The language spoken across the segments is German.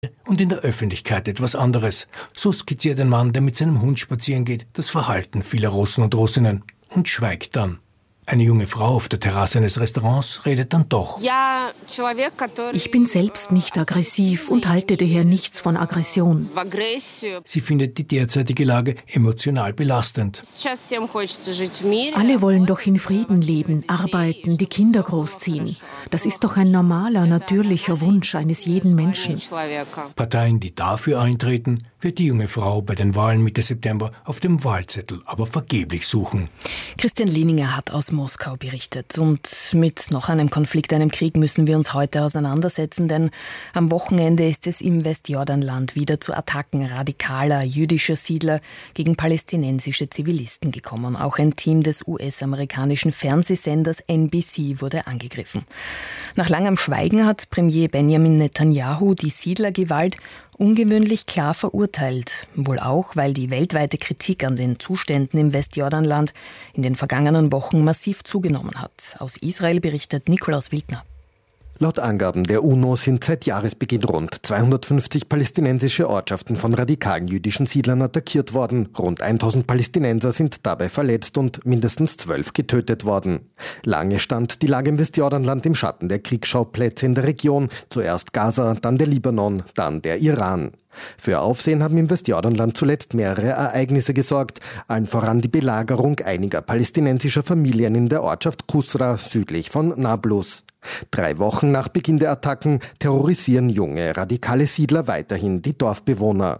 und in der Öffentlichkeit etwas anderes. So skizziert ein Mann, der mit seinem Hund spazieren geht, das Verhalten vieler Russen und Russinnen und schweigt dann. Eine junge Frau auf der Terrasse eines Restaurants redet dann doch. Ich bin selbst nicht aggressiv und halte daher nichts von Aggression. Sie findet die derzeitige Lage emotional belastend. Alle wollen doch in Frieden leben, arbeiten, die Kinder großziehen. Das ist doch ein normaler, natürlicher Wunsch eines jeden Menschen. Parteien, die dafür eintreten, wird die junge Frau bei den Wahlen Mitte September auf dem Wahlzettel aber vergeblich suchen. Christian Lehninger hat aus Moskau berichtet. Und mit noch einem Konflikt, einem Krieg müssen wir uns heute auseinandersetzen, denn am Wochenende ist es im Westjordanland wieder zu Attacken radikaler jüdischer Siedler gegen palästinensische Zivilisten gekommen. Auch ein Team des US-amerikanischen Fernsehsenders NBC wurde angegriffen. Nach langem Schweigen hat Premier Benjamin Netanyahu die Siedlergewalt ungewöhnlich klar verurteilt. Wohl auch, weil die weltweite Kritik an den Zuständen im Westjordanland in den vergangenen Wochen massiv zugenommen hat. Aus Israel berichtet Nikolaus Wildner. Laut Angaben der UNO sind seit Jahresbeginn rund 250 palästinensische Ortschaften von radikalen jüdischen Siedlern attackiert worden. Rund 1000 Palästinenser sind dabei verletzt und mindestens 12 getötet worden. Lange stand die Lage im Westjordanland im Schatten der Kriegsschauplätze in der Region. Zuerst Gaza, dann der Libanon, dann der Iran. Für Aufsehen haben im Westjordanland zuletzt mehrere Ereignisse gesorgt, allen voran die Belagerung einiger palästinensischer Familien in der Ortschaft Qusra südlich von Nablus. 3 Wochen nach Beginn der Attacken terrorisieren junge, radikale Siedler weiterhin die Dorfbewohner.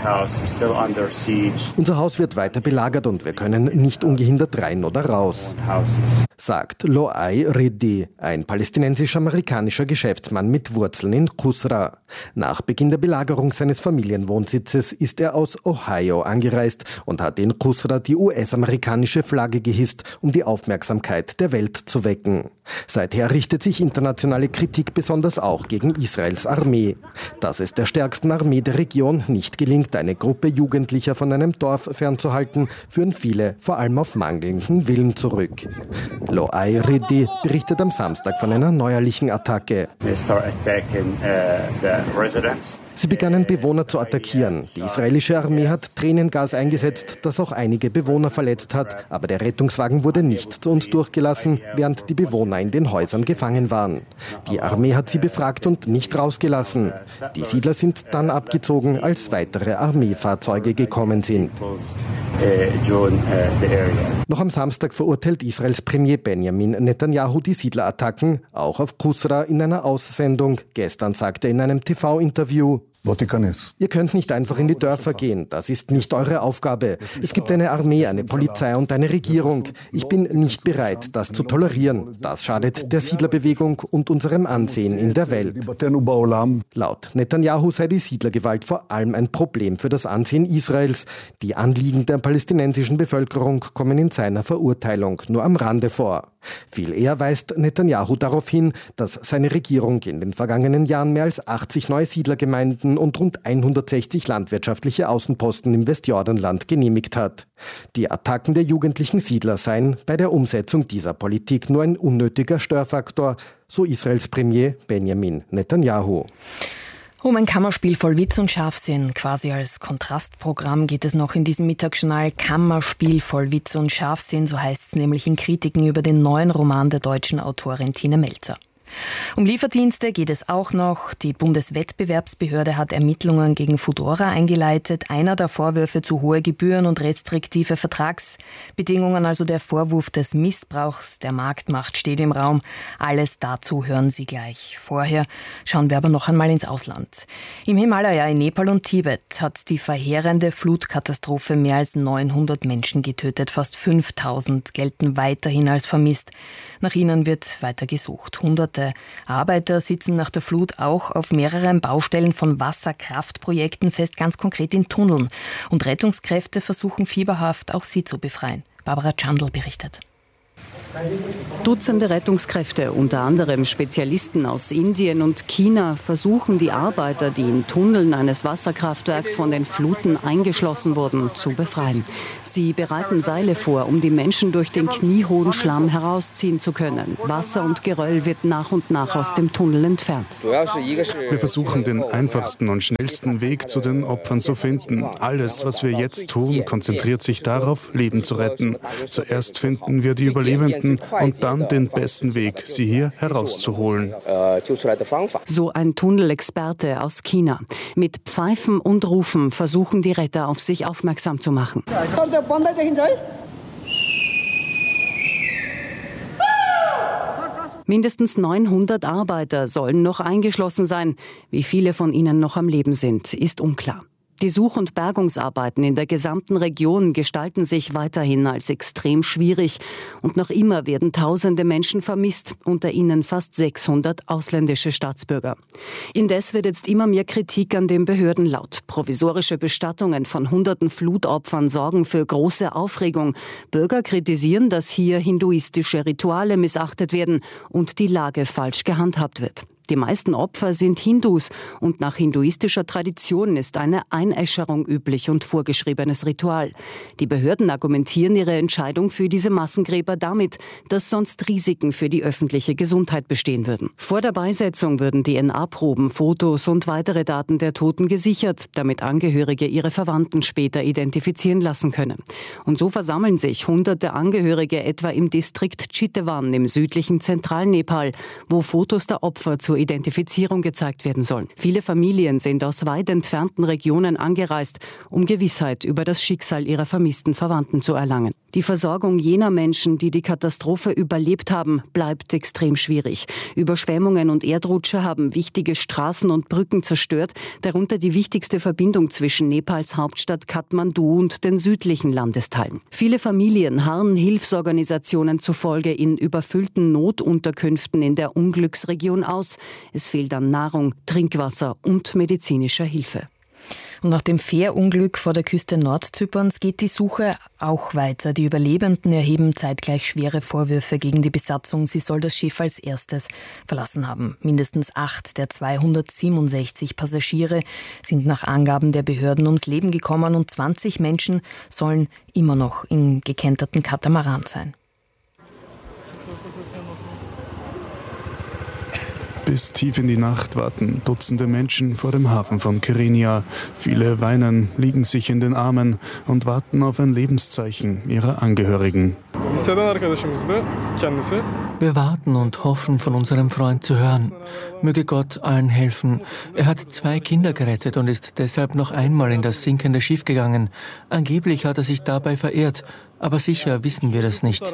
Unser Haus wird weiter belagert und wir können nicht ungehindert rein oder raus, sagt Loai Reddy, ein palästinensisch-amerikanischer Geschäftsmann mit Wurzeln in Qusra. Nach Beginn der Belagerung seines Familienwohnsitzes ist er aus Ohio angereist und hat in Qusra die US-amerikanische Flagge gehisst, um die Aufmerksamkeit der Welt zu wecken. Seither richtet sich internationale Kritik besonders auch gegen Israels Armee. Dass es der stärksten Armee der Region nicht gelingt, eine Gruppe Jugendlicher von einem Dorf fernzuhalten, führen viele vor allem auf mangelnden Willen zurück. Loai Reddy berichtet am Samstag von einer neuerlichen Attacke. Sie begannen Bewohner zu attackieren. Die israelische Armee hat Tränengas eingesetzt, das auch einige Bewohner verletzt hat. Aber der Rettungswagen wurde nicht zu uns durchgelassen, während die Bewohner in den Häusern gefangen waren. Die Armee hat sie befragt und nicht rausgelassen. Die Siedler sind dann abgezogen, als weitere Armeefahrzeuge gekommen sind. Noch am Samstag verurteilt Israels Premier Benjamin Netanyahu die Siedlerattacken, auch auf Qusra in einer Aussendung. Gestern sagte er in einem TV-Interview: Ihr könnt nicht einfach in die Dörfer gehen, das ist nicht eure Aufgabe. Es gibt eine Armee, eine Polizei und eine Regierung. Ich bin nicht bereit, das zu tolerieren. Das schadet der Siedlerbewegung und unserem Ansehen in der Welt. Laut Netanyahu sei die Siedlergewalt vor allem ein Problem für das Ansehen Israels. Die Anliegen der palästinensischen Bevölkerung kommen in seiner Verurteilung nur am Rande vor. Viel eher weist Netanyahu darauf hin, dass seine Regierung in den vergangenen Jahren mehr als 80 neue Siedlergemeinden und rund 160 landwirtschaftliche Außenposten im Westjordanland genehmigt hat. Die Attacken der jugendlichen Siedler seien bei der Umsetzung dieser Politik nur ein unnötiger Störfaktor, so Israels Premier Benjamin Netanyahu. Um ein Kammerspiel voll Witz und Scharfsinn, quasi als Kontrastprogramm, geht es noch in diesem Mittagsjournal. Kammerspiel voll Witz und Scharfsinn, so heißt es nämlich in Kritiken über den neuen Roman der deutschen Autorin Tine Melzer. Um Lieferdienste geht es auch noch. Die Bundeswettbewerbsbehörde hat Ermittlungen gegen Foodora eingeleitet. Einer der Vorwürfe: zu hohe Gebühren und restriktive Vertragsbedingungen, also der Vorwurf des Missbrauchs der Marktmacht steht im Raum. Alles dazu hören Sie gleich. Vorher schauen wir aber noch einmal ins Ausland. Im Himalaya in Nepal und Tibet hat die verheerende Flutkatastrophe mehr als 900 Menschen getötet. Fast 5000 gelten weiterhin als vermisst. Nach ihnen wird weiter gesucht. Hunderte Arbeiter sitzen nach der Flut auch auf mehreren Baustellen von Wasserkraftprojekten fest, ganz konkret in Tunneln. Und Rettungskräfte versuchen fieberhaft, auch sie zu befreien. Barbara Chandl berichtet. Dutzende Rettungskräfte, unter anderem Spezialisten aus Indien und China, versuchen die Arbeiter, die in Tunneln eines Wasserkraftwerks von den Fluten eingeschlossen wurden, zu befreien. Sie bereiten Seile vor, um die Menschen durch den kniehohen Schlamm herausziehen zu können. Wasser und Geröll wird nach und nach aus dem Tunnel entfernt. Wir versuchen, den einfachsten und schnellsten Weg zu den Opfern zu finden. Alles, was wir jetzt tun, konzentriert sich darauf, Leben zu retten. Zuerst finden wir die Überlebenden und dann den besten Weg, sie hier herauszuholen. So ein Tunnelexperte aus China. Mit Pfeifen und Rufen versuchen die Retter, auf sich aufmerksam zu machen. Mindestens 900 Arbeiter sollen noch eingeschlossen sein. Wie viele von ihnen noch am Leben sind, ist unklar. Die Such- und Bergungsarbeiten in der gesamten Region gestalten sich weiterhin als extrem schwierig. Und noch immer werden Tausende Menschen vermisst, unter ihnen fast 600 ausländische Staatsbürger. Indes wird jetzt immer mehr Kritik an den Behörden laut. Provisorische Bestattungen von hunderten Flutopfern sorgen für große Aufregung. Bürger kritisieren, dass hier hinduistische Rituale missachtet werden und die Lage falsch gehandhabt wird. Die meisten Opfer sind Hindus und nach hinduistischer Tradition ist eine Einäscherung üblich und vorgeschriebenes Ritual. Die Behörden argumentieren ihre Entscheidung für diese Massengräber damit, dass sonst Risiken für die öffentliche Gesundheit bestehen würden. Vor der Beisetzung würden DNA-Proben, Fotos und weitere Daten der Toten gesichert, damit Angehörige ihre Verwandten später identifizieren lassen können. Und so versammeln sich hunderte Angehörige etwa im Distrikt Chitwan im südlichen Zentralnepal, wo Fotos der Opfer zur Identifizierung gezeigt werden sollen. Viele Familien sind aus weit entfernten Regionen angereist, um Gewissheit über das Schicksal ihrer vermissten Verwandten zu erlangen. Die Versorgung jener Menschen, die die Katastrophe überlebt haben, bleibt extrem schwierig. Überschwemmungen und Erdrutsche haben wichtige Straßen und Brücken zerstört, darunter die wichtigste Verbindung zwischen Nepals Hauptstadt Kathmandu und den südlichen Landesteilen. Viele Familien harren Hilfsorganisationen zufolge in überfüllten Notunterkünften in der Unglücksregion aus. Es fehlt an Nahrung, Trinkwasser und medizinischer Hilfe. Und nach dem Fährunglück vor der Küste Nordzyperns geht die Suche auch weiter. Die Überlebenden erheben zeitgleich schwere Vorwürfe gegen die Besatzung. Sie soll das Schiff als erstes verlassen haben. Mindestens 8 der 267 Passagiere sind nach Angaben der Behörden ums Leben gekommen und 20 Menschen sollen immer noch im gekenterten Katamaran sein. Bis tief in die Nacht warten Dutzende Menschen vor dem Hafen von Kyrenia. Viele weinen, liegen sich in den Armen und warten auf ein Lebenszeichen ihrer Angehörigen. Wir warten und hoffen, von unserem Freund zu hören. Möge Gott allen helfen. Er hat 2 Kinder gerettet und ist deshalb noch einmal in das sinkende Schiff gegangen. Angeblich hat er sich dabei verirrt, aber sicher wissen wir das nicht.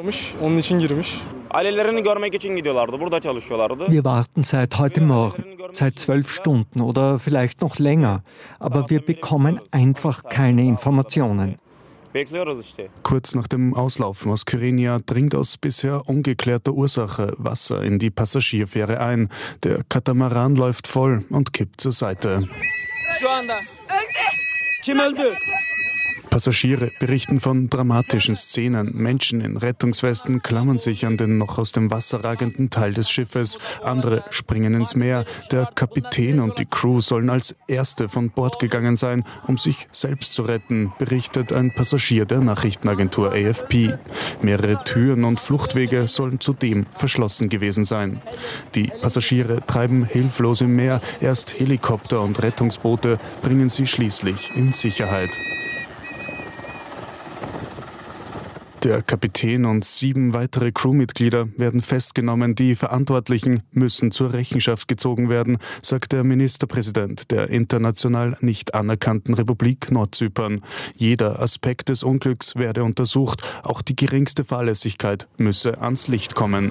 Wir warten seit heute Morgen, seit 12 Stunden oder vielleicht noch länger, aber wir bekommen einfach keine Informationen. Kurz nach dem Auslaufen aus Kyrenia dringt aus bisher ungeklärter Ursache Wasser in die Passagierfähre ein. Der Katamaran läuft voll und kippt zur Seite. Passagiere berichten von dramatischen Szenen. Menschen in Rettungswesten klammern sich an den noch aus dem Wasser ragenden Teil des Schiffes. Andere springen ins Meer. Der Kapitän und die Crew sollen als Erste von Bord gegangen sein, um sich selbst zu retten, berichtet ein Passagier der Nachrichtenagentur AFP. Mehrere Türen und Fluchtwege sollen zudem verschlossen gewesen sein. Die Passagiere treiben hilflos im Meer. Erst Helikopter und Rettungsboote bringen sie schließlich in Sicherheit. Der Kapitän und 7 weitere Crewmitglieder werden festgenommen. Die Verantwortlichen müssen zur Rechenschaft gezogen werden, sagt der Ministerpräsident der international nicht anerkannten Republik Nordzypern. Jeder Aspekt des Unglücks werde untersucht. Auch die geringste Fahrlässigkeit müsse ans Licht kommen.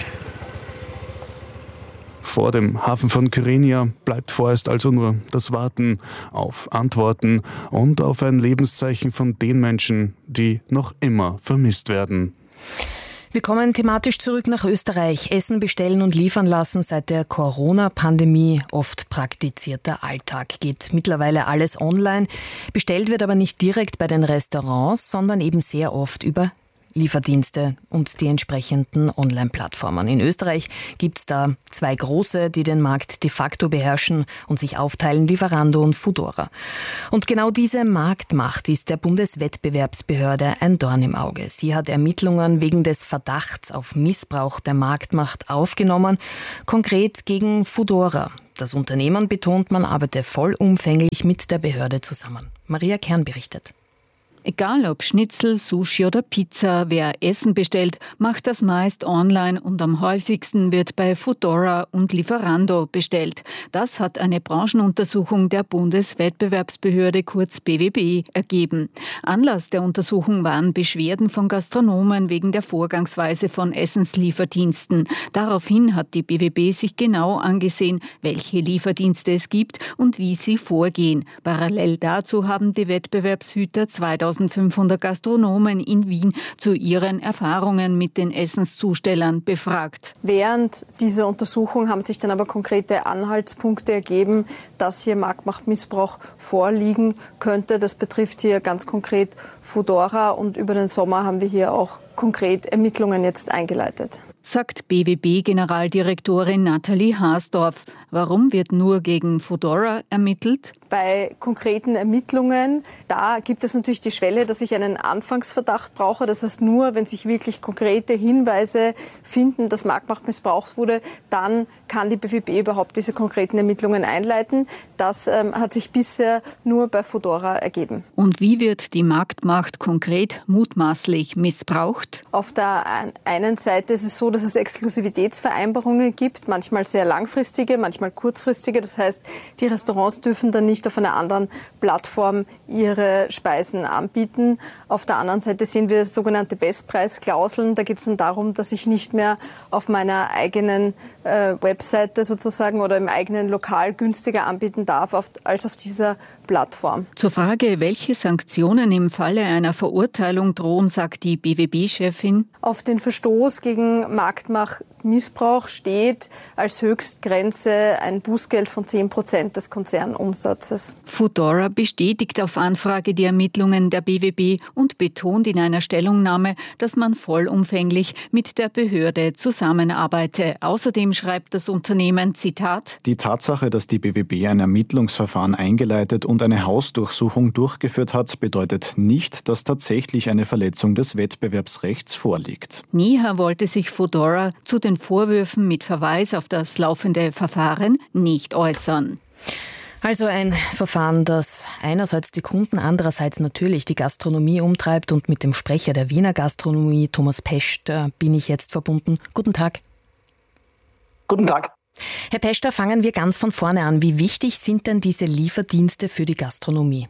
Vor dem Hafen von Kyrenia bleibt vorerst also nur das Warten auf Antworten und auf ein Lebenszeichen von den Menschen, die noch immer vermisst werden. Wir kommen thematisch zurück nach Österreich. Essen bestellen und liefern lassen, seit der Corona-Pandemie oft praktizierter Alltag. Geht mittlerweile alles online. Bestellt wird aber nicht direkt bei den Restaurants, sondern eben sehr oft über Lieferdienste und die entsprechenden Online-Plattformen. In Österreich gibt es da 2 große, die den Markt de facto beherrschen und sich aufteilen, Lieferando und Foodora. Und genau diese Marktmacht ist der Bundeswettbewerbsbehörde ein Dorn im Auge. Sie hat Ermittlungen wegen des Verdachts auf Missbrauch der Marktmacht aufgenommen, konkret gegen Foodora. Das Unternehmen betont, man arbeite vollumfänglich mit der Behörde zusammen. Maria Kern berichtet. Egal ob Schnitzel, Sushi oder Pizza, wer Essen bestellt, macht das meist online und am häufigsten wird bei Foodora und Lieferando bestellt. Das hat eine Branchenuntersuchung der Bundeswettbewerbsbehörde kurz BWB ergeben. Anlass der Untersuchung waren Beschwerden von Gastronomen wegen der Vorgangsweise von Essenslieferdiensten. Daraufhin hat die BWB sich genau angesehen, welche Lieferdienste es gibt und wie sie vorgehen. Parallel dazu haben die Wettbewerbshüter 2500 Gastronomen in Wien zu ihren Erfahrungen mit den Essenszustellern befragt. Während dieser Untersuchung haben sich dann aber konkrete Anhaltspunkte ergeben, dass hier Marktmachtmissbrauch vorliegen könnte. Das betrifft hier ganz konkret Foodora und über den Sommer haben wir hier auch konkret Ermittlungen jetzt eingeleitet. Sagt BWB-Generaldirektorin Nathalie Haasdorf. Warum wird nur gegen Foodora ermittelt? Bei konkreten Ermittlungen, da gibt es natürlich die Schwelle, dass ich einen Anfangsverdacht brauche. Das heißt, nur wenn sich wirklich konkrete Hinweise finden, dass Marktmacht missbraucht wurde, dann kann die BWB überhaupt diese konkreten Ermittlungen einleiten. Das hat sich bisher nur bei Foodora ergeben. Und wie wird die Marktmacht konkret mutmaßlich missbraucht? Auf der einen Seite ist es so, dass es Exklusivitätsvereinbarungen gibt, manchmal sehr langfristige, manchmal kurzfristige. Das heißt, die Restaurants dürfen dann nicht auf einer anderen Plattform ihre Speisen anbieten. Auf der anderen Seite sehen wir sogenannte Bestpreisklauseln. Da geht es dann darum, dass ich nicht mehr auf meiner eigenen Webseite sozusagen oder im eigenen Lokal günstiger anbieten darf als auf dieser Plattform. Zur Frage, welche Sanktionen im Falle einer Verurteilung drohen, sagt die BWB-Chefin. Auf den Verstoß gegen Marktmachtmissbrauch steht als Höchstgrenze ein Bußgeld von 10% des Konzernumsatzes. Foodora bestätigt auf Anfrage die Ermittlungen der BWB und betont in einer Stellungnahme, dass man vollumfänglich mit der Behörde zusammenarbeite. Außerdem schreibt das Unternehmen, Zitat: Die Tatsache, dass die BWB ein Ermittlungsverfahren eingeleitet und eine Hausdurchsuchung durchgeführt hat, bedeutet nicht, dass tatsächlich eine Verletzung des Wettbewerbsrechts vorliegt. Nieher wollte sich Foodora zu den Vorwürfen mit Verweis auf das laufende Verfahren nicht äußern. Also ein Verfahren, das einerseits die Kunden, andererseits natürlich die Gastronomie umtreibt. Und mit dem Sprecher der Wiener Gastronomie, Thomas Peschter, bin ich jetzt verbunden. Guten Tag. Guten Tag. Herr Peschter, fangen wir ganz von vorne an. Wie wichtig sind denn diese Lieferdienste für die Gastronomie?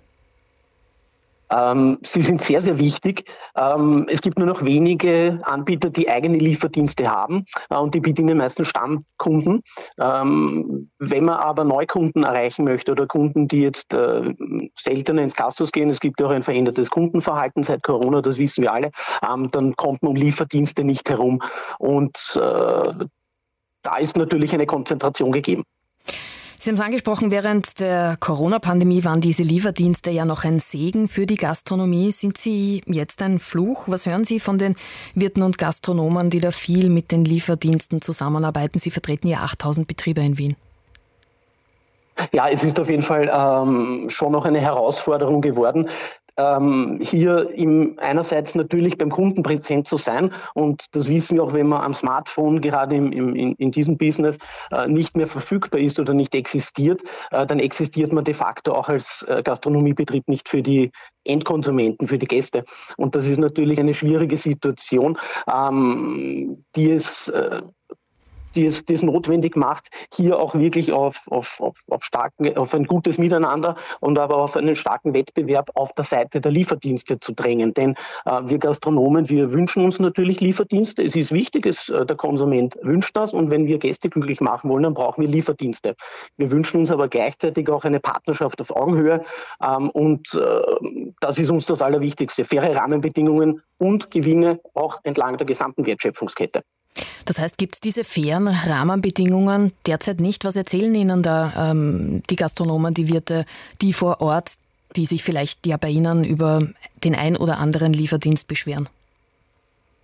Sie sind sehr, sehr wichtig. Es gibt nur noch wenige Anbieter, die eigene Lieferdienste haben und die bedienen meistens Stammkunden. Wenn man aber Neukunden erreichen möchte oder Kunden, die jetzt seltener ins Gasthaus gehen, es gibt ja auch ein verändertes Kundenverhalten seit Corona, das wissen wir alle, dann kommt man um Lieferdienste nicht herum. Und da ist natürlich eine Konzentration gegeben. Sie haben es angesprochen, während der Corona-Pandemie waren diese Lieferdienste ja noch ein Segen für die Gastronomie. Sind sie jetzt ein Fluch? Was hören Sie von den Wirten und Gastronomen, die da viel mit den Lieferdiensten zusammenarbeiten? Sie vertreten ja 8000 Betriebe in Wien. Ja, es ist auf jeden Fall schon noch eine Herausforderung geworden. Hier einerseits natürlich beim Kunden präsent zu sein, und das wissen wir auch, wenn man am Smartphone gerade in diesem Business nicht mehr verfügbar ist oder nicht existiert, dann existiert man de facto auch als Gastronomiebetrieb nicht für die Endkonsumenten, für die Gäste. Und das ist natürlich eine schwierige Situation, die es notwendig macht, hier auch wirklich auf ein gutes Miteinander und aber auf einen starken Wettbewerb auf der Seite der Lieferdienste zu drängen. Denn wir Gastronomen, wir wünschen uns natürlich Lieferdienste. Es ist wichtig, der Konsument wünscht das, und wenn wir Gäste glücklich machen wollen, dann brauchen wir Lieferdienste. Wir wünschen uns aber gleichzeitig auch eine Partnerschaft auf Augenhöhe, und das ist uns das Allerwichtigste. Faire Rahmenbedingungen und Gewinne auch entlang der gesamten Wertschöpfungskette. Das heißt, gibt es diese fairen Rahmenbedingungen derzeit nicht? Was erzählen Ihnen da die Gastronomen, die Wirte, die vor Ort, die sich vielleicht ja bei Ihnen über den ein oder anderen Lieferdienst beschweren?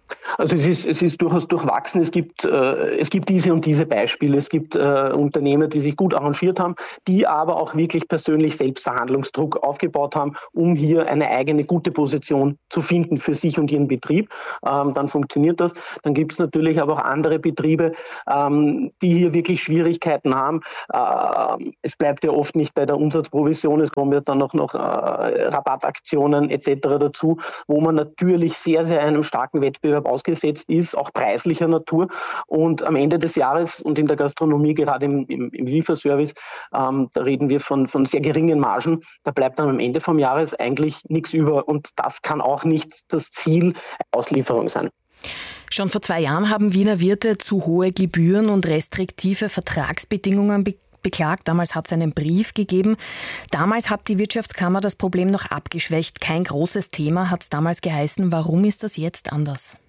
Also es ist durchaus durchwachsen. Es gibt diese und diese Beispiele. Es gibt Unternehmer, die sich gut arrangiert haben, die aber auch wirklich persönlich selbst Verhandlungsdruck aufgebaut haben, um hier eine eigene gute Position zu finden für sich und ihren Betrieb. Dann funktioniert das. Dann gibt es natürlich aber auch andere Betriebe, die hier wirklich Schwierigkeiten haben. Es bleibt ja oft nicht bei der Umsatzprovision. Es kommen ja dann auch noch Rabattaktionen etc. dazu, wo man natürlich sehr, sehr einem starken Wettbewerb ausgesetzt ist, auch preislicher Natur. Und am Ende des Jahres und in der Gastronomie, gerade im Lieferservice, da reden wir von sehr geringen Margen. Da bleibt dann am Ende vom Jahres eigentlich nichts über. Und das kann auch nicht das Ziel der Auslieferung sein. Schon vor 2 Jahren haben Wiener Wirte zu hohe Gebühren und restriktive Vertragsbedingungen beklagt. Damals hat es einen Brief gegeben. Damals hat die Wirtschaftskammer das Problem noch abgeschwächt. Kein großes Thema, hat es damals geheißen. Warum ist das jetzt anders?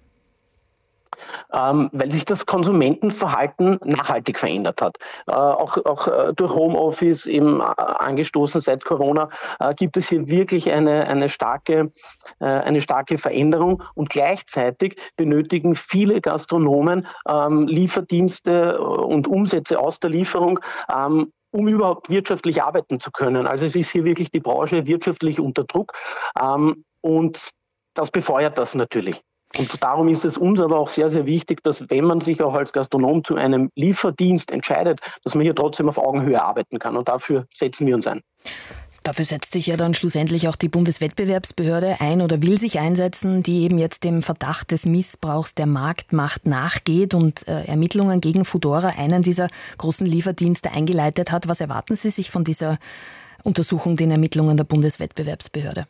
Weil sich das Konsumentenverhalten nachhaltig verändert hat. Auch durch Homeoffice eben angestoßen seit Corona gibt es hier wirklich eine starke Veränderung und gleichzeitig benötigen viele Gastronomen Lieferdienste und Umsätze aus der Lieferung, um überhaupt wirtschaftlich arbeiten zu können. Also es ist hier wirklich die Branche wirtschaftlich unter Druck und das befeuert das natürlich. Und darum ist es uns aber auch sehr, sehr wichtig, dass wenn man sich auch als Gastronom zu einem Lieferdienst entscheidet, dass man hier trotzdem auf Augenhöhe arbeiten kann. Und dafür setzen wir uns ein. Dafür setzt sich ja dann schlussendlich auch die Bundeswettbewerbsbehörde ein oder will sich einsetzen, die eben jetzt dem Verdacht des Missbrauchs der Marktmacht nachgeht und Ermittlungen gegen Foodora, einen dieser großen Lieferdienste, eingeleitet hat. Was erwarten Sie sich von dieser Untersuchung, den Ermittlungen der Bundeswettbewerbsbehörde?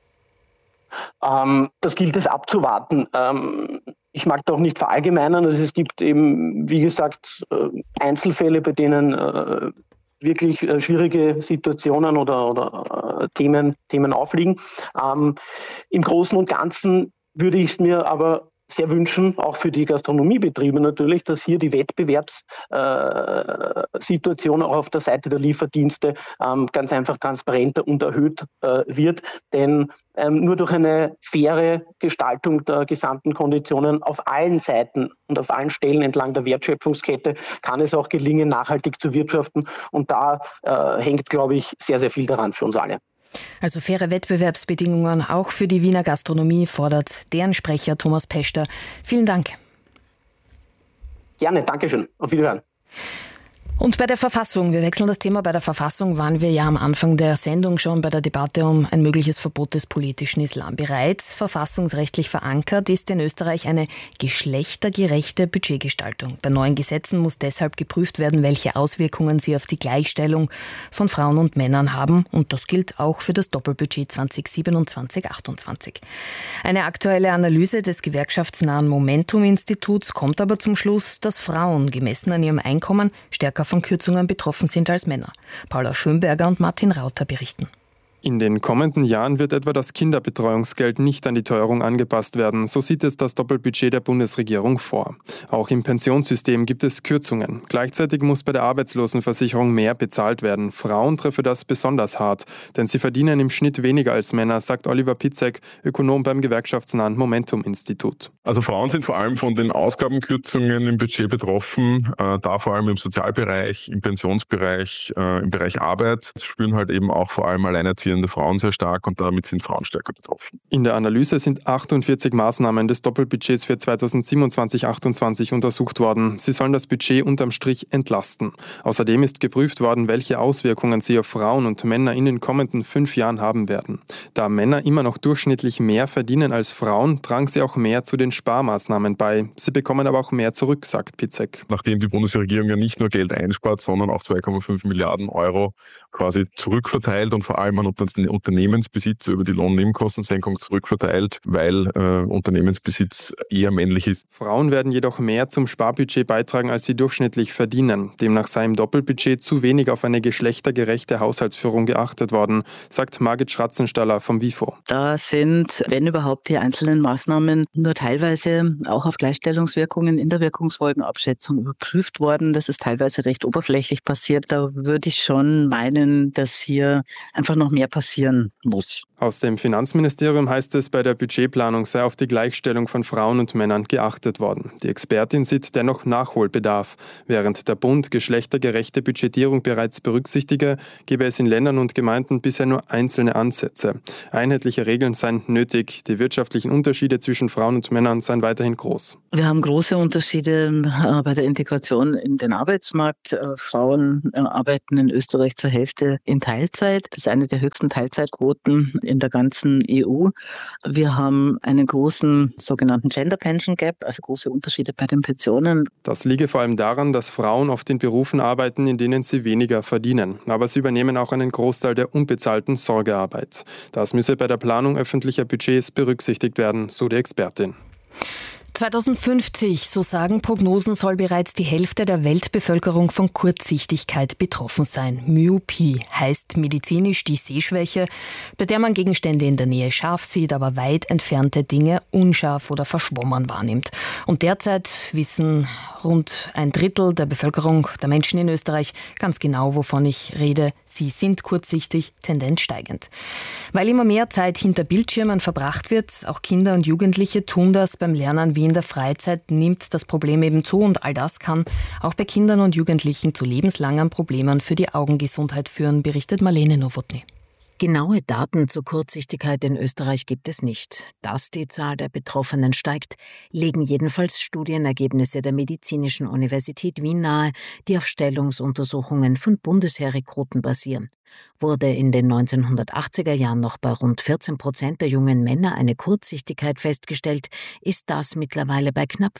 Das gilt es abzuwarten. Ich mag da auch nicht verallgemeinern. Also es gibt eben, wie gesagt, Einzelfälle, bei denen wirklich schwierige Situationen oder Themen aufliegen. Im Großen und Ganzen würde ich es mir aber sehr wünschen, auch für die Gastronomiebetriebe natürlich, dass hier die Wettbewerbssituation auch auf der Seite der Lieferdienste ganz einfach transparenter und erhöht wird. Denn nur durch eine faire Gestaltung der gesamten Konditionen auf allen Seiten und auf allen Stellen entlang der Wertschöpfungskette kann es auch gelingen, nachhaltig zu wirtschaften. Und da hängt, glaube ich, sehr, sehr viel daran für uns alle. Also faire Wettbewerbsbedingungen auch für die Wiener Gastronomie fordert deren Sprecher Thomas Peschter. Vielen Dank. Gerne, Dankeschön. Auf Wiederhören. Und bei der Verfassung, wir wechseln das Thema, bei der Verfassung waren wir ja am Anfang der Sendung schon bei der Debatte um ein mögliches Verbot des politischen Islam. Bereits verfassungsrechtlich verankert ist in Österreich eine geschlechtergerechte Budgetgestaltung. Bei neuen Gesetzen muss deshalb geprüft werden, welche Auswirkungen sie auf die Gleichstellung von Frauen und Männern haben. Und das gilt auch für das Doppelbudget 2027-28. Eine aktuelle Analyse des gewerkschaftsnahen Momentum-Instituts kommt aber zum Schluss, dass Frauen gemessen an ihrem Einkommen stärker von Kürzungen betroffen sind als Männer. Paula Schönberger und Martin Rauter berichten. In den kommenden Jahren wird etwa das Kinderbetreuungsgeld nicht an die Teuerung angepasst werden. So sieht es das Doppelbudget der Bundesregierung vor. Auch im Pensionssystem gibt es Kürzungen. Gleichzeitig muss bei der Arbeitslosenversicherung mehr bezahlt werden. Frauen treffe das besonders hart, denn sie verdienen im Schnitt weniger als Männer, sagt Oliver Pitzek, Ökonom beim gewerkschaftsnahen Momentum-Institut. Also Frauen sind vor allem von den Ausgabenkürzungen im Budget betroffen, da vor allem im Sozialbereich, im Pensionsbereich, im Bereich Arbeit. Das spüren halt eben auch vor allem alleinerziehende Frauen sehr stark und damit sind Frauen stärker betroffen. In der Analyse sind 48 Maßnahmen des Doppelbudgets für 2027-28 untersucht worden. Sie sollen das Budget unterm Strich entlasten. Außerdem ist geprüft worden, welche Auswirkungen sie auf Frauen und Männer in den kommenden 5 Jahren haben werden. Da Männer immer noch durchschnittlich mehr verdienen als Frauen, tragen sie auch mehr zu den Sparmaßnahmen bei. Sie bekommen aber auch mehr zurück, sagt Pitzek. Nachdem die Bundesregierung ja nicht nur Geld einspart, sondern auch 2,5 Milliarden Euro quasi zurückverteilt und vor allem an Unternehmensbesitzer über die Lohnnebenkostensenkung zurückverteilt, weil Unternehmensbesitz eher männlich ist. Frauen werden jedoch mehr zum Sparbudget beitragen, als sie durchschnittlich verdienen. Demnach sei im Doppelbudget zu wenig auf eine geschlechtergerechte Haushaltsführung geachtet worden, sagt Margit Schratzenstaller vom WIFO. Da sind, wenn überhaupt, die einzelnen Maßnahmen nur teilweise auch auf Gleichstellungswirkungen in der Wirkungsfolgenabschätzung überprüft worden. Das ist teilweise recht oberflächlich passiert. Da würde ich schon meinen, dass hier einfach noch mehr mehr passieren muss. Aus dem Finanzministerium heißt es, bei der Budgetplanung sei auf die Gleichstellung von Frauen und Männern geachtet worden. Die Expertin sieht dennoch Nachholbedarf. Während der Bund geschlechtergerechte Budgetierung bereits berücksichtige, gebe es in Ländern und Gemeinden bisher nur einzelne Ansätze. Einheitliche Regeln seien nötig. Die wirtschaftlichen Unterschiede zwischen Frauen und Männern seien weiterhin groß. Wir haben große Unterschiede bei der Integration in den Arbeitsmarkt. Frauen arbeiten in Österreich zur Hälfte in Teilzeit. Das ist eine der höchsten Teilzeitquoten in der ganzen EU. Wir haben einen großen sogenannten Gender Pension Gap, also große Unterschiede bei den Pensionen. Das liege vor allem daran, dass Frauen oft in Berufen arbeiten, in denen sie weniger verdienen. Aber sie übernehmen auch einen Großteil der unbezahlten Sorgearbeit. Das müsse bei der Planung öffentlicher Budgets berücksichtigt werden, so die Expertin. 2050, so sagen Prognosen, soll bereits die Hälfte der Weltbevölkerung von Kurzsichtigkeit betroffen sein. Myopie heißt medizinisch die Sehschwäche, bei der man Gegenstände in der Nähe scharf sieht, aber weit entfernte Dinge unscharf oder verschwommen wahrnimmt. Und derzeit wissen rund 1/3 der Bevölkerung, der Menschen in Österreich, ganz genau, wovon ich rede. Sie sind kurzsichtig, Tendenz steigend. Weil immer mehr Zeit hinter Bildschirmen verbracht wird, auch Kinder und Jugendliche tun das beim Lernen wie in der Freizeit, nimmt das Problem eben zu und all das kann auch bei Kindern und Jugendlichen zu lebenslangen Problemen für die Augengesundheit führen, berichtet Marlene Nowotny. Genaue Daten zur Kurzsichtigkeit in Österreich gibt es nicht. Dass die Zahl der Betroffenen steigt, legen jedenfalls Studienergebnisse der Medizinischen Universität Wien nahe, die auf Stellungsuntersuchungen von Bundesheerrekruten basieren. Wurde in den 1980er Jahren noch bei rund 14% der jungen Männer eine Kurzsichtigkeit festgestellt, ist das mittlerweile bei knapp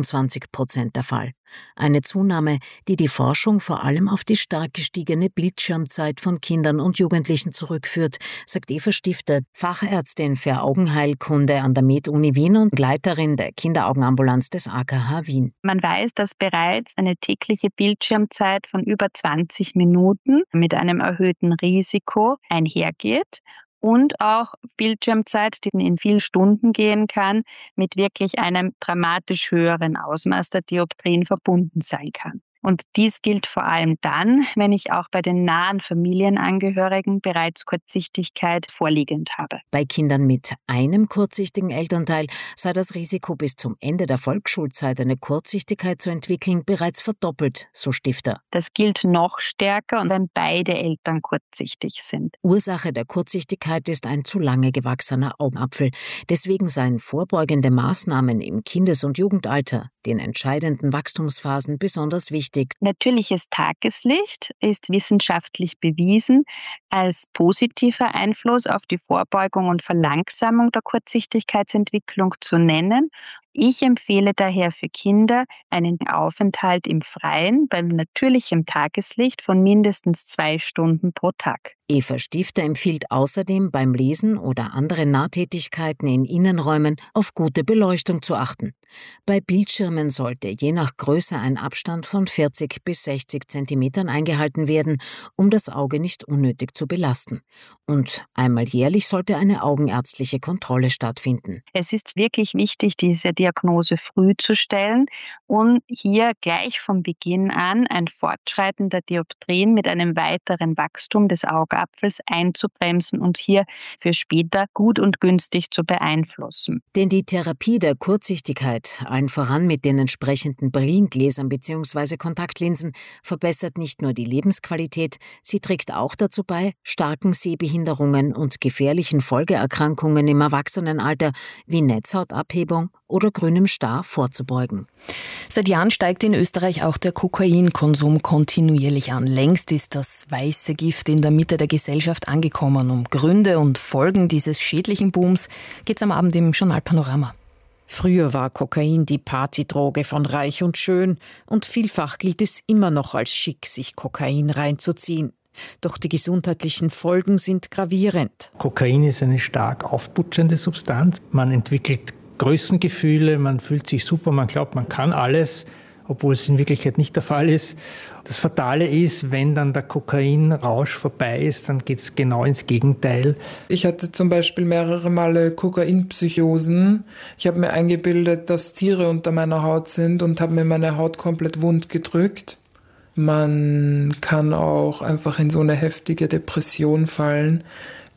25% der Fall. Eine Zunahme, die die Forschung vor allem auf die stark gestiegene Bildschirmzeit von Kindern und Jugendlichen zurückführt, sagt Eva Stifter, Fachärztin für Augenheilkunde an der Med-Uni Wien und Leiterin der Kinderaugenambulanz des AKH Wien. Man weiß, dass bereits eine tägliche Bildschirmzeit von über 20 Minuten mit einem erhöhten Risiko einhergeht und auch Bildschirmzeit, die in vielen Stunden gehen kann, mit wirklich einem dramatisch höheren Ausmaß der Dioptrien verbunden sein kann. Und dies gilt vor allem dann, wenn ich auch bei den nahen Familienangehörigen bereits Kurzsichtigkeit vorliegend habe. Bei Kindern mit einem kurzsichtigen Elternteil sei das Risiko, bis zum Ende der Volksschulzeit eine Kurzsichtigkeit zu entwickeln, bereits verdoppelt, so Stifter. Das gilt noch stärker, wenn beide Eltern kurzsichtig sind. Ursache der Kurzsichtigkeit ist ein zu lange gewachsener Augenapfel. Deswegen seien vorbeugende Maßnahmen im Kindes- und Jugendalter, den entscheidenden Wachstumsphasen, besonders wichtig. Natürliches Tageslicht ist wissenschaftlich bewiesen als positiver Einfluss auf die Vorbeugung und Verlangsamung der Kurzsichtigkeitsentwicklung zu nennen. Ich empfehle daher für Kinder einen Aufenthalt im Freien bei natürlichem Tageslicht von mindestens 2 Stunden pro Tag. Eva Stifter empfiehlt außerdem beim Lesen oder anderen Nahtätigkeiten in Innenräumen auf gute Beleuchtung zu achten. Bei Bildschirmen sollte je nach Größe ein Abstand von 40 bis 60 Zentimetern eingehalten werden, um das Auge nicht unnötig zu belasten. Und einmal jährlich sollte eine augenärztliche Kontrolle stattfinden. Es ist wirklich wichtig, diese Diagnose früh zu stellen und hier gleich von Beginn an ein Fortschreiten der Dioptrien mit einem weiteren Wachstum des Augapfels einzubremsen und hier für später gut und günstig zu beeinflussen. Denn die Therapie der Kurzsichtigkeit, allen voran mit den entsprechenden Brillengläsern bzw. Kontaktlinsen, verbessert nicht nur die Lebensqualität, sie trägt auch dazu bei, starken Sehbehinderungen und gefährlichen Folgeerkrankungen im Erwachsenenalter wie Netzhautabhebung oder grünem Star vorzubeugen. Seit Jahren steigt in Österreich auch der Kokainkonsum kontinuierlich an. Längst ist das weiße Gift in der Mitte der Gesellschaft angekommen. Um Gründe und Folgen dieses schädlichen Booms geht es am Abend im Journal Panorama. Früher war Kokain die Partydroge von Reich und Schön und vielfach gilt es immer noch als schick, sich Kokain reinzuziehen. Doch die gesundheitlichen Folgen sind gravierend. Kokain ist eine stark aufputschende Substanz. Man entwickelt Größengefühle, man fühlt sich super, man glaubt, man kann alles, obwohl es in Wirklichkeit nicht der Fall ist. Das Fatale ist, wenn dann der Kokainrausch vorbei ist, dann geht es genau ins Gegenteil. Ich hatte zum Beispiel mehrere Male Kokainpsychosen. Ich habe mir eingebildet, dass Tiere unter meiner Haut sind und habe mir meine Haut komplett wund gedrückt. Man kann auch einfach in so eine heftige Depression fallen,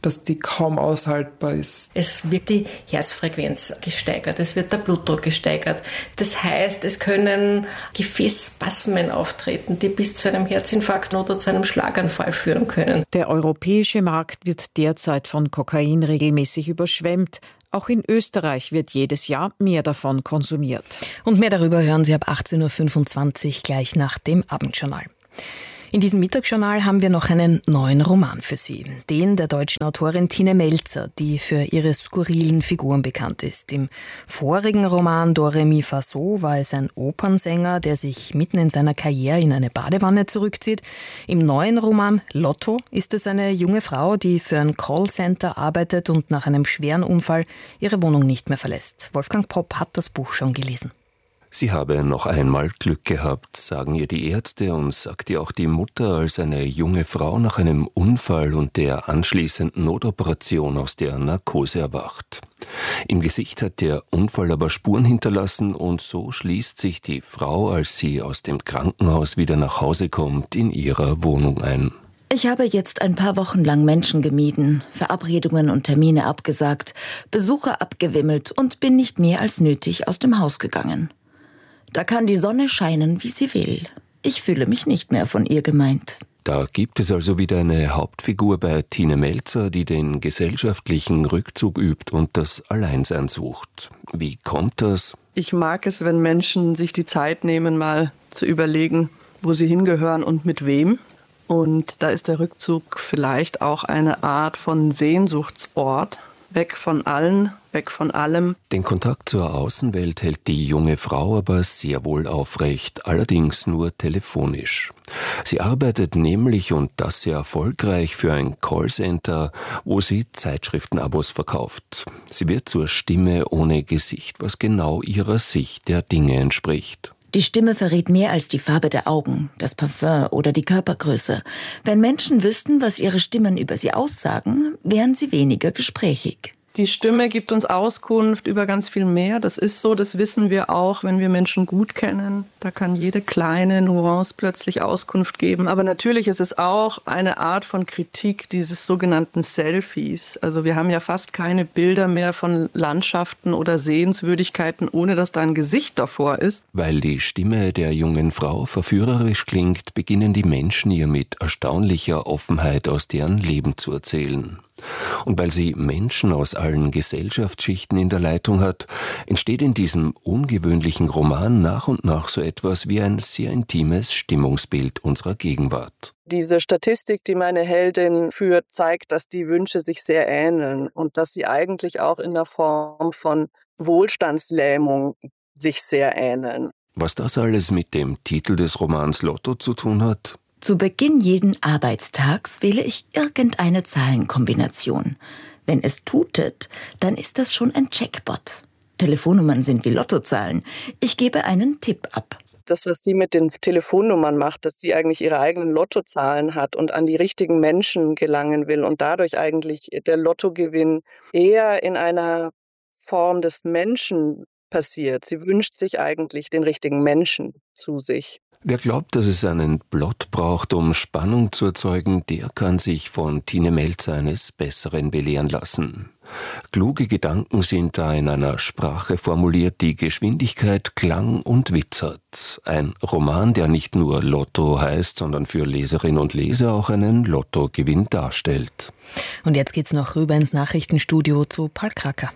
dass die kaum aushaltbar ist. Es wird die Herzfrequenz gesteigert, es wird der Blutdruck gesteigert. Das heißt, es können Gefäßspasmen auftreten, die bis zu einem Herzinfarkt oder zu einem Schlaganfall führen können. Der europäische Markt wird derzeit von Kokain regelmäßig überschwemmt. Auch in Österreich wird jedes Jahr mehr davon konsumiert. Und mehr darüber hören Sie ab 18.25 Uhr gleich nach dem Abendjournal. In diesem Mittagsjournal haben wir noch einen neuen Roman für Sie. Den der deutschen Autorin Tine Melzer, die für ihre skurrilen Figuren bekannt ist. Im vorigen Roman Do Re Mi Fa So war es ein Opernsänger, der sich mitten in seiner Karriere in eine Badewanne zurückzieht. Im neuen Roman Lotto ist es eine junge Frau, die für ein Callcenter arbeitet und nach einem schweren Unfall ihre Wohnung nicht mehr verlässt. Wolfgang Popp hat das Buch schon gelesen. Sie habe noch einmal Glück gehabt, sagen ihr die Ärzte und sagt ihr auch die Mutter, als eine junge Frau nach einem Unfall und der anschließenden Notoperation aus der Narkose erwacht. Im Gesicht hat der Unfall aber Spuren hinterlassen und so schließt sich die Frau, als sie aus dem Krankenhaus wieder nach Hause kommt, in ihrer Wohnung ein. Ich habe jetzt ein paar Wochen lang Menschen gemieden, Verabredungen und Termine abgesagt, Besucher abgewimmelt und bin nicht mehr als nötig aus dem Haus gegangen. Da kann die Sonne scheinen, wie sie will. Ich fühle mich nicht mehr von ihr gemeint. Da gibt es also wieder eine Hauptfigur bei Tine Melzer, die den gesellschaftlichen Rückzug übt und das Alleinsein sucht. Wie kommt das? Ich mag es, wenn Menschen sich die Zeit nehmen, mal zu überlegen, wo sie hingehören und mit wem. Und da ist der Rückzug vielleicht auch eine Art von Sehnsuchtsort. Weg von allen, weg von allem. Den Kontakt zur Außenwelt hält die junge Frau aber sehr wohl aufrecht, allerdings nur telefonisch. Sie arbeitet nämlich, und das sehr erfolgreich, für ein Callcenter, wo sie Zeitschriftenabos verkauft. Sie wird zur Stimme ohne Gesicht, was genau ihrer Sicht der Dinge entspricht. Die Stimme verrät mehr als die Farbe der Augen, das Parfum oder die Körpergröße. Wenn Menschen wüssten, was ihre Stimmen über sie aussagen, wären sie weniger gesprächig. Die Stimme gibt uns Auskunft über ganz viel mehr. Das ist so, das wissen wir auch, wenn wir Menschen gut kennen. Da kann jede kleine Nuance plötzlich Auskunft geben. Aber natürlich ist es auch eine Art von Kritik dieses sogenannten Selfies. Also wir haben ja fast keine Bilder mehr von Landschaften oder Sehenswürdigkeiten, ohne dass da ein Gesicht davor ist. Weil die Stimme der jungen Frau verführerisch klingt, beginnen die Menschen ihr mit erstaunlicher Offenheit aus deren Leben zu erzählen. Und weil sie Menschen aus allen Gesellschaftsschichten in der Leitung hat, entsteht in diesem ungewöhnlichen Roman nach und nach so etwas wie ein sehr intimes Stimmungsbild unserer Gegenwart. Diese Statistik, die meine Heldin führt, zeigt, dass die Wünsche sich sehr ähneln und dass sie eigentlich auch in der Form von Wohlstandslähmung sich sehr ähneln. Was das alles mit dem Titel des Romans Lotto zu tun hat? Zu Beginn jeden Arbeitstags wähle ich irgendeine Zahlenkombination. Wenn es tutet, dann ist das schon ein Checkbot. Telefonnummern sind wie Lottozahlen. Ich gebe einen Tipp ab. Das, was sie mit den Telefonnummern macht, dass sie eigentlich ihre eigenen Lottozahlen hat und an die richtigen Menschen gelangen will und dadurch eigentlich der Lottogewinn eher in einer Form des Menschen passiert. Sie wünscht sich eigentlich den richtigen Menschen zu sich. Wer glaubt, dass es einen Plot braucht, um Spannung zu erzeugen, der kann sich von Tine Melzer eines Besseren belehren lassen. Kluge Gedanken sind da in einer Sprache formuliert, die Geschwindigkeit, Klang und Witz hat. Ein Roman, der nicht nur Lotto heißt, sondern für Leserinnen und Leser auch einen Lottogewinn darstellt. Und jetzt geht's noch rüber ins Nachrichtenstudio zu Paul Kracker.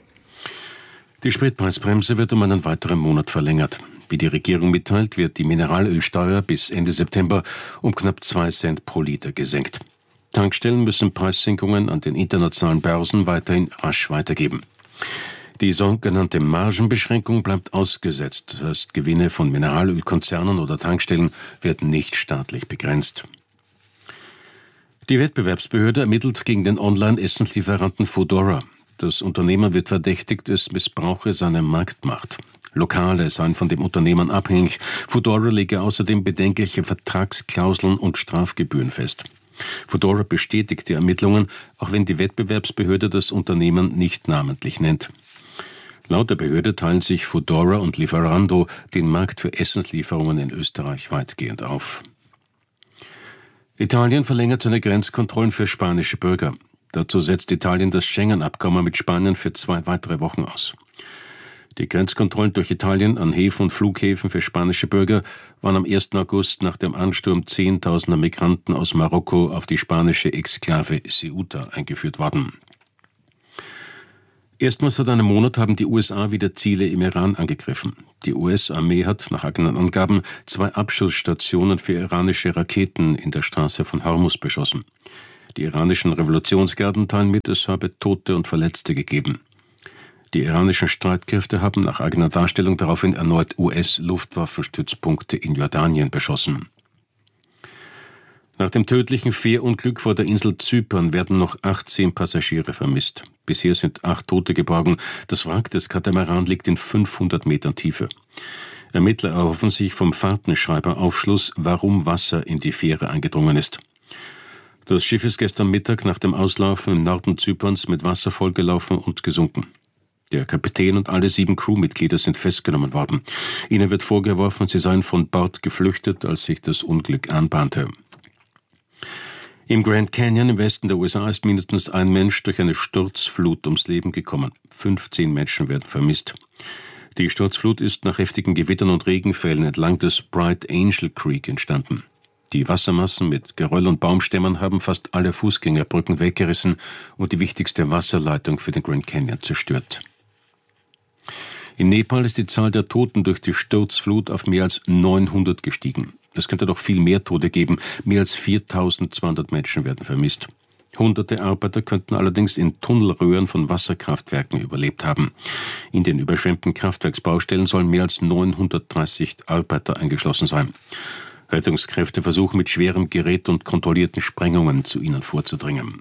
Die Spritpreisbremse wird um einen weiteren Monat verlängert. Wie die Regierung mitteilt, wird die Mineralölsteuer bis Ende September um knapp 2 Cent pro Liter gesenkt. Tankstellen müssen Preissenkungen an den internationalen Börsen weiterhin rasch weitergeben. Die sogenannte Margenbeschränkung bleibt ausgesetzt. Das heißt, Gewinne von Mineralölkonzernen oder Tankstellen werden nicht staatlich begrenzt. Die Wettbewerbsbehörde ermittelt gegen den Online-Essenslieferanten Foodora. Das Unternehmen wird verdächtigt, es missbrauche seine Marktmacht. Lokale seien von dem Unternehmen abhängig. Foodora lege außerdem bedenkliche Vertragsklauseln und Strafgebühren fest. Foodora bestätigt die Ermittlungen, auch wenn die Wettbewerbsbehörde das Unternehmen nicht namentlich nennt. Laut der Behörde teilen sich Foodora und Lieferando den Markt für Essenslieferungen in Österreich weitgehend auf. Italien verlängert seine Grenzkontrollen für spanische Bürger. Dazu setzt Italien das Schengen-Abkommen mit Spanien für 2 weitere Wochen aus. Die Grenzkontrollen durch Italien an Häfen und Flughäfen für spanische Bürger waren am 1. August nach dem Ansturm Zehntausender Migranten aus Marokko auf die spanische Exklave Ceuta eingeführt worden. Erstmals seit einem Monat haben die USA wieder Ziele im Iran angegriffen. Die US-Armee hat nach eigenen Angaben 2 Abschussstationen für iranische Raketen in der Straße von Hormuz beschossen. Die iranischen Revolutionsgarden teilen mit, es habe Tote und Verletzte gegeben. Die iranischen Streitkräfte haben nach eigener Darstellung daraufhin erneut US-Luftwaffenstützpunkte in Jordanien beschossen. Nach dem tödlichen Fährunglück vor der Insel Zypern werden noch 18 Passagiere vermisst. Bisher sind 8 Tote geborgen. Das Wrack des Katamaran liegt in 500 Metern Tiefe. Ermittler erhoffen sich vom Fahrtenschreiber Aufschluss, warum Wasser in die Fähre eingedrungen ist. Das Schiff ist gestern Mittag nach dem Auslaufen im Norden Zyperns mit Wasser vollgelaufen und gesunken. Der Kapitän und alle 7 Crewmitglieder sind festgenommen worden. Ihnen wird vorgeworfen, sie seien von Bord geflüchtet, als sich das Unglück anbahnte. Im Grand Canyon im Westen der USA ist mindestens ein Mensch durch eine Sturzflut ums Leben gekommen. 15 Menschen werden vermisst. Die Sturzflut ist nach heftigen Gewittern und Regenfällen entlang des Bright Angel Creek entstanden. Die Wassermassen mit Geröll und Baumstämmen haben fast alle Fußgängerbrücken weggerissen und die wichtigste Wasserleitung für den Grand Canyon zerstört. In Nepal ist die Zahl der Toten durch die Sturzflut auf mehr als 900 gestiegen. Es könnte noch viel mehr Tote geben. Mehr als 4.200 Menschen werden vermisst. Hunderte Arbeiter könnten allerdings in Tunnelröhren von Wasserkraftwerken überlebt haben. In den überschwemmten Kraftwerksbaustellen sollen mehr als 930 Arbeiter eingeschlossen sein. Rettungskräfte versuchen mit schwerem Gerät und kontrollierten Sprengungen zu ihnen vorzudringen.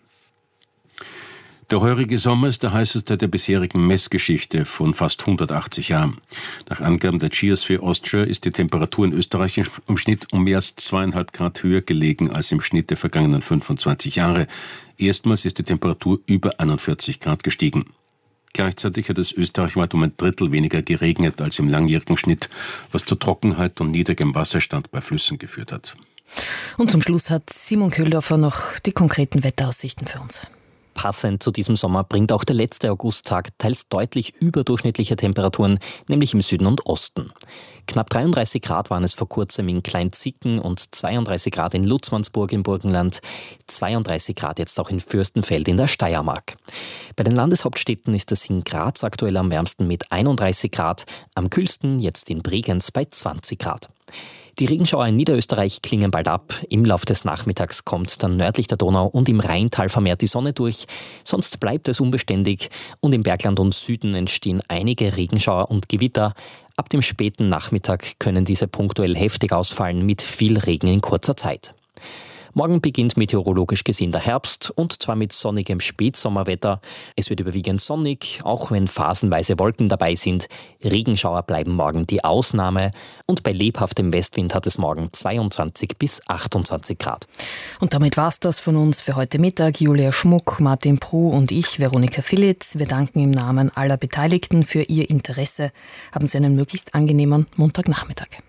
Der heurige Sommer ist der heißeste der bisherigen Messgeschichte von fast 180 Jahren. Nach Angaben der Geosphere Austria ist die Temperatur in Österreich im Schnitt um mehr als 2,5 Grad höher gelegen als im Schnitt der vergangenen 25 Jahre. Erstmals ist die Temperatur über 41 Grad gestiegen. Gleichzeitig hat es österreichweit um 1/3 weniger geregnet als im langjährigen Schnitt, was zu Trockenheit und niedrigem Wasserstand bei Flüssen geführt hat. Und zum Schluss hat Simon Köhldorfer noch die konkreten Wetteraussichten für uns. Passend zu diesem Sommer bringt auch der letzte Augusttag teils deutlich überdurchschnittliche Temperaturen, nämlich im Süden und Osten. Knapp 33 Grad waren es vor kurzem in Kleinzicken und 32 Grad in Lutzmannsburg im Burgenland, 32 Grad jetzt auch in Fürstenfeld in der Steiermark. Bei den Landeshauptstädten ist es in Graz aktuell am wärmsten mit 31 Grad, am kühlsten jetzt in Bregenz bei 20 Grad. Die Regenschauer in Niederösterreich klingen bald ab. Im Lauf des Nachmittags kommt dann nördlich der Donau und im Rheintal vermehrt die Sonne durch. Sonst bleibt es unbeständig und im Bergland und Süden entstehen einige Regenschauer und Gewitter. Ab dem späten Nachmittag können diese punktuell heftig ausfallen mit viel Regen in kurzer Zeit. Morgen beginnt meteorologisch gesehen der Herbst und zwar mit sonnigem Spätsommerwetter. Es wird überwiegend sonnig, auch wenn phasenweise Wolken dabei sind. Regenschauer bleiben morgen die Ausnahme und bei lebhaftem Westwind hat es morgen 22 bis 28 Grad. Und damit war's das von uns für heute Mittag. Julia Schmuck, Martin Pruh und ich, Veronika Philitz. Wir danken im Namen aller Beteiligten für Ihr Interesse. Haben Sie einen möglichst angenehmen Montagnachmittag.